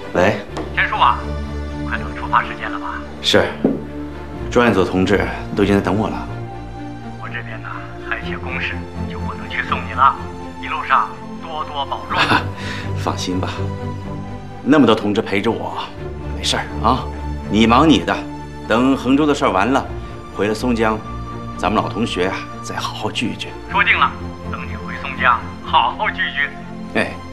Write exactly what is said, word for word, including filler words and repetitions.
喂， 天叔啊，快到出发时间了吧？ 是，专案组同志都已经在等我了。 我这边呢还有些公事，就不能去送你了。一路上多多保重。 放心吧，那么多同志陪着我，没事儿啊。你忙你的，等衡州的事儿完了，回了松江，咱们老同学啊再好好聚一聚。 说定了，等你回松江，好好聚聚。 哎。